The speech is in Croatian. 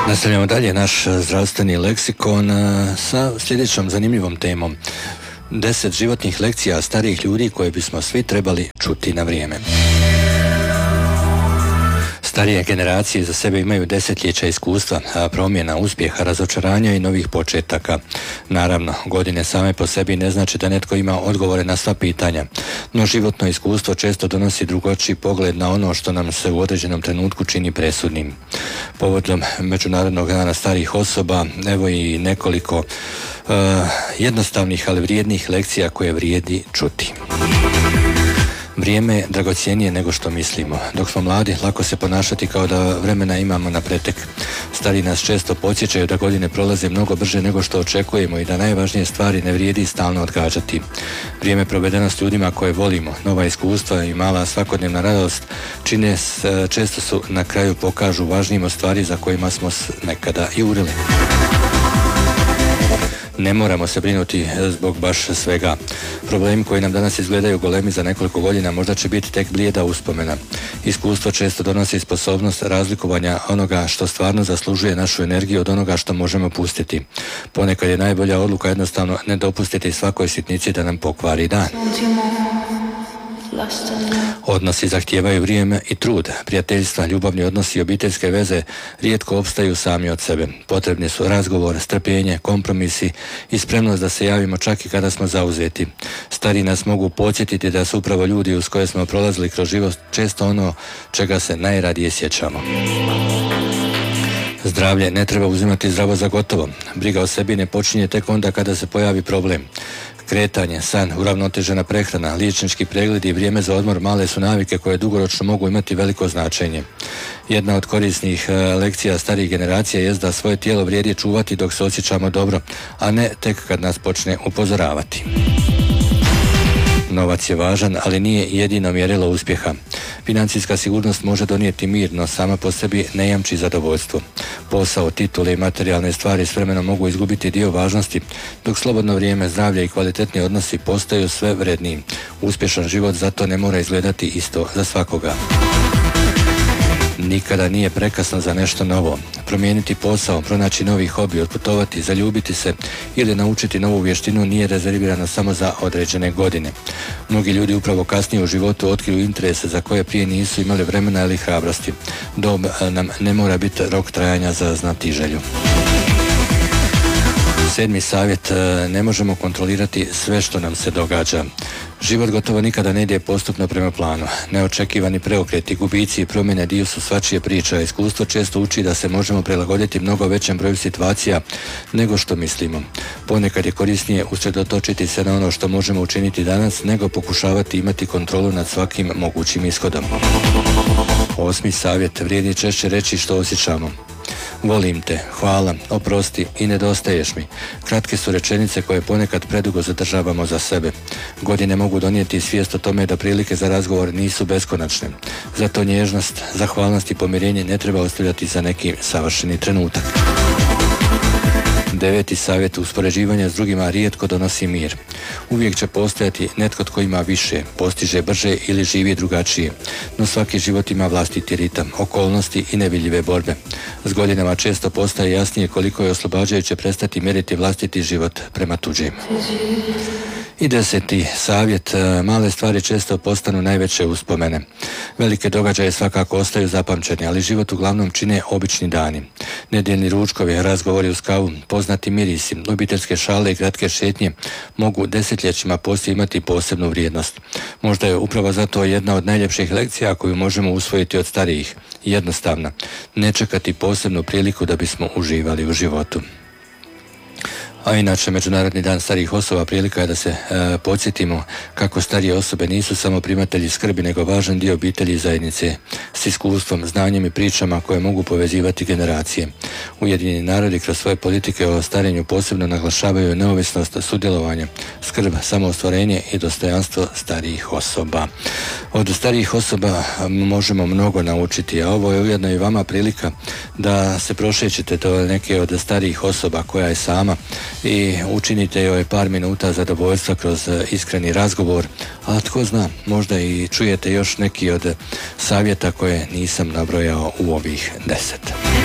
Nastavljamo dalje naš zdravstveni leksikon sa sljedećom zanimljivom temom. 10 životnih lekcija starijih ljudi koje bismo svi trebali čuti na vrijeme. Starije generacije za sebe imaju desetljeća iskustva, promjena, uspjeha, razočaranja i novih početaka. Naravno, godine same po sebi ne znači da netko ima odgovore na sva pitanja, no životno iskustvo često donosi drugačiji pogled na ono što nam se u određenom trenutku čini presudnim. Povodom Međunarodnog dana starijih osoba, evo i nekoliko jednostavnih ali vrijednih lekcija koje vrijedi čuti. Vrijeme je dragocjenije nego što mislimo. Dok smo mladi, lako se ponašati kao da vremena imamo na pretek. Stariji nas često podsjećaju da godine prolaze mnogo brže nego što očekujemo i da najvažnije stvari ne vrijedi stalno odgađati. Vrijeme provedeno s ljudima koje volimo, nova iskustva i mala svakodnevna radost često su na kraju pokažu važnijim od stvari za kojima smo nekada jurili. Ne moramo se brinuti zbog baš svega. Problemi koji nam danas izgledaju golemi za nekoliko godina možda će biti tek blijeda uspomena. Iskustvo često donosi sposobnost razlikovanja onoga što stvarno zaslužuje našu energiju od onoga što možemo pustiti. Ponekad je najbolja odluka jednostavno ne dopustiti svakoj sitnici da nam pokvari dan. Odnosi zahtijevaju vrijeme i trud. Prijateljstva, ljubavni odnosi i obiteljske veze rijetko opstaju sami od sebe. Potrebni su razgovor, strpljenje, kompromisi i spremnost da se javimo čak i kada smo zauzeti. Stariji nas mogu podsjetiti da su upravo ljudi uz koje smo prolazili kroz život često ono čega se najradije sjećamo. Zdravlje ne treba uzimati zdravo za gotovo. Briga o sebi ne počinje tek onda kada se pojavi problem. Kretanje, san, uravnotežena prehrana, liječnički pregledi i vrijeme za odmor male su navike koje dugoročno mogu imati veliko značenje. Jedna od korisnih lekcija starijih generacija jest da svoje tijelo vrijedi čuvati dok se osjećamo dobro, a ne tek kad nas počne upozoravati. Novac je važan, ali nije jedino mjerilo uspjeha. Financijska sigurnost može donijeti mir, no sama po sebi ne jamči zadovoljstvo. Posao, titule i materijalne stvari s vremenom mogu izgubiti dio važnosti, dok slobodno vrijeme, zdravlje i kvalitetni odnosi postaju sve vredniji. Uspješan život zato ne mora izgledati isto za svakoga. Nikada nije prekasno za nešto novo. Promijeniti posao, pronaći novi hobi, otputovati, zaljubiti se ili naučiti novu vještinu nije rezervirano samo za određene godine. Mnogi ljudi upravo kasnije u životu otkriju interese za koje prije nisu imali vremena ili hrabrosti. Dob nam ne mora biti rok trajanja za znatiželju. 7. savjet, ne možemo kontrolirati sve što nam se događa. Život gotovo nikada ne ide postupno prema planu. Neočekivani preokreti, gubici i promjene dio su svačije priča. Iskustvo često uči da se možemo prilagoditi mnogo većem broju situacija nego što mislimo. Ponekad je korisnije usredotočiti se na ono što možemo učiniti danas nego pokušavati imati kontrolu nad svakim mogućim ishodom. 8. savjet, vrijedi češće reći što osjećamo. Volim te, hvala, oprosti i nedostaješ mi. Kratke su rečenice koje ponekad predugo zadržavamo za sebe. Godine mogu donijeti svijest o tome da prilike za razgovor nisu beskonačne. Zato nježnost, zahvalnost i pomirenje ne treba ostavljati za neki savršeni trenutak. 9. savjet, uspoređivanje s drugima rijetko donosi mir. Uvijek će postojati netko tko ima više, postiže brže ili živi drugačije. No svaki život ima vlastiti ritam, okolnosti i nevidljive borbe. S godinama često postaje jasnije koliko je oslobađajuće prestati mjeriti vlastiti život prema tuđim. I 10. savjet, male stvari često postanu najveće uspomene. Velike događaje svakako ostaju zapamćeni, ali život uglavnom čine obični dani. Nedjeljni ručkovi, razgovori uz kavu, poznati mirisi, obiteljske šale i kratke šetnje mogu desetljećima poslije imati posebnu vrijednost. Možda je upravo zato jedna od najljepših lekcija koju možemo usvojiti od starijih. Jednostavna, ne čekati posebnu priliku da bismo uživali u životu. A inače, Međunarodni dan starijih osoba prilika je da se podsjetimo kako starije osobe nisu samo primatelji skrbi, nego važan dio obitelji i zajednice s iskustvom, znanjem i pričama koje mogu povezivati generacije. Ujedinjeni narodi kroz svoje politike o starenju posebno naglašavaju neovisnost, sudjelovanje, skrb, samoostvarenje i dostojanstvo starijih osoba. Od starijih osoba možemo mnogo naučiti, a ovo je ujedno i vama prilika da se prošećete do neke od starijih osoba koja je sama i učinite joj par minuta zadovoljstva kroz iskreni razgovor, a tko zna, možda i čujete još neki od savjeta koje nisam nabrojao u ovih 10.